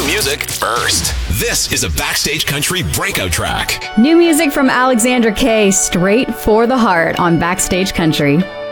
music first. This is a Backstage Country breakout track. New music from Alexandra Kay, straight for the heart on Backstage Country.